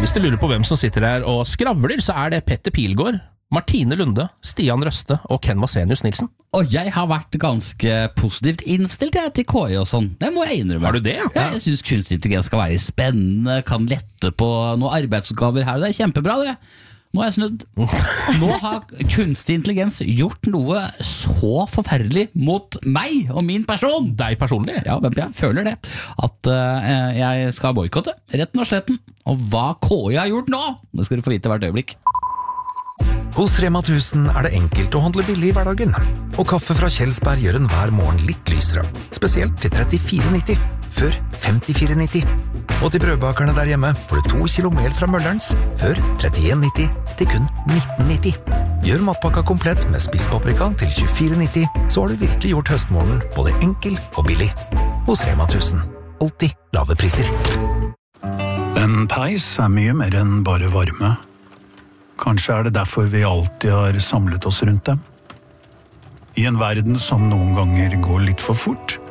Hvis du lurer på hvem som sitter her og skravler, så det Petter Pilgaard, Martine Lunde, Stian Røste og Ken Vasenius Nilsen. Og jeg har vært ganske positivt innstilt til KI og sånn. Det må jeg innrømme. Har du det? Ja, jeg synes kunstig intelligens skal være spennende, kan lette på noen arbeidsoppgaver her, og det kjempebra det. Nå har jeg snudd. Nå har kunstig intelligens gjort noe så forferdelig mot meg og min person. Deg personlig? Ja, jeg føler det. At jeg skal boykotte, retten og sletten. Og hva KI har gjort nå, det skal du få vite hvert øyeblikk. Hos Rema 1000 det enkelt å handle billig I hverdagen. Og kaffe fra Kjelsberg gjør en hver morgen litt lysere. Spesielt til 34,90, før 54,90. Og til brødbakerne der hjemme får du 2 kilo mel fra Møllerens, før 31,90 til kun 19,90. Gjør matpakka komplett med spisspaprika til 24,90, så har du virkelig gjort høstmorgen både enkel og billig. Hos Rema 1000. Alltid lave priser. En peis mye mer enn bare varme. Kanskje det derfor vi alltid har samlet oss rundt dem. I en verden som noen ganger går litt for fort,